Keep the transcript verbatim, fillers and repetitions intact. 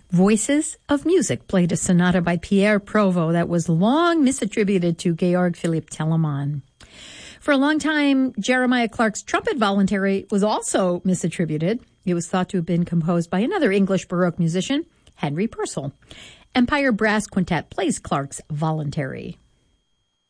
Voices of Music played a sonata by Pierre Provost that was long misattributed to Georg Philipp Telemann. For a long time, Jeremiah Clark's trumpet voluntary was also misattributed. It was thought to have been composed by another English Baroque musician, Henry Purcell. Empire Brass Quintet plays Clark's voluntary.